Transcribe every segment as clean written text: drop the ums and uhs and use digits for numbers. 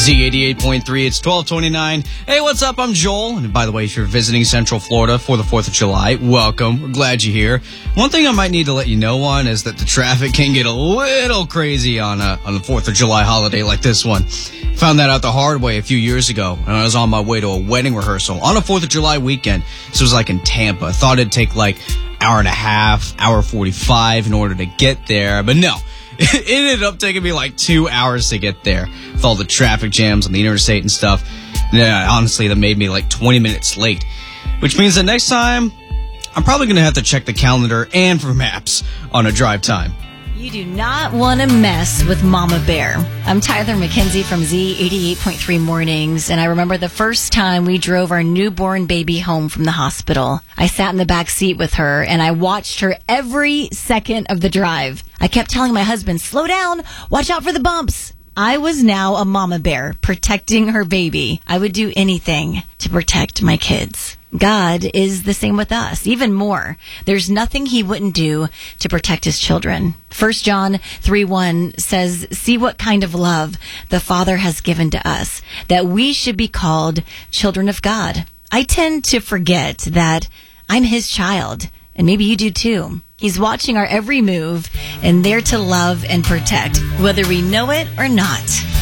Z88.3, it's 1229. Hey, what's up? I'm Joel. And by the way, if you're visiting Central Florida for the 4th of July, welcome. We're glad you're here. One thing I might need to let you know on is that the traffic can get a little crazy on the 4th of July holiday like this one. Found that out the hard way a few years ago, and I was on my way to a wedding rehearsal on a 4th of July weekend. This was like in Tampa. I thought it'd take like hour and a half, hour 45 in order to get there, but no. It ended up taking me like 2 hours to get there with all the traffic jams on the interstate and stuff. Yeah, honestly, that made me like 20 minutes late, which means that next time I'm probably going to have to check the calendar and for maps on a drive time. You do not want to mess with Mama Bear. I'm Tyler McKenzie from Z88.3 Mornings, and I remember the first time we drove our newborn baby home from the hospital. I sat in the back seat with her, and I watched her every second of the drive. I kept telling my husband, slow down, watch out for the bumps. I was now a mama bear protecting her baby. I would do anything to protect my kids. God is the same with us, even more. There's nothing he wouldn't do to protect his children. 1 John 3:1 says, see what kind of love the Father has given to us, that we should be called children of God. I tend to forget that I'm his child, and maybe you do too. He's watching our every move and there to love and protect, whether we know it or not.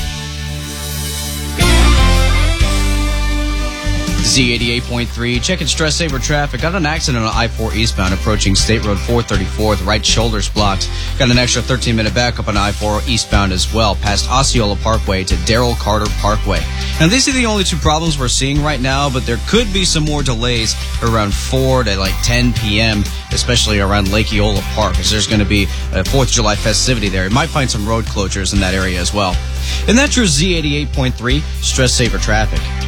Z88.3, checking stress saver traffic. Got an accident on I-4 eastbound approaching State Road 434. The right shoulder's blocked. Got an extra 13-minute backup on I-4 eastbound as well, past Osceola Parkway to Darrell Carter Parkway. Now, these are the only two problems we're seeing right now, but there could be some more delays around 4 to like 10 p.m., especially around Lake Eola Park, as there's going to be a 4th of July festivity there. You might find some road closures in that area as well. And that's your Z88.3 stress saver traffic.